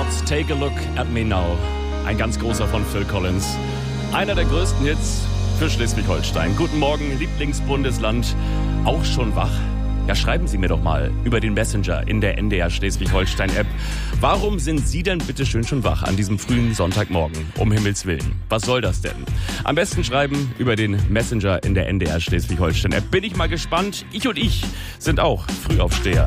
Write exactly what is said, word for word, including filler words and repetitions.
Lords, Take a Look at Me Now. Ein ganz großer von Phil Collins. Einer der größten Hits für Schleswig-Holstein. Guten Morgen, Lieblingsbundesland. Auch schon wach? Ja, schreiben Sie mir doch mal über den Messenger in der N D R Schleswig-Holstein-App. Warum sind Sie denn bitte schön schon wach an diesem frühen Sonntagmorgen? Um Himmels Willen. Was soll das denn? Am besten schreiben über den Messenger in der N D R Schleswig-Holstein-App. Bin ich mal gespannt. Ich und ich sind auch Frühaufsteher.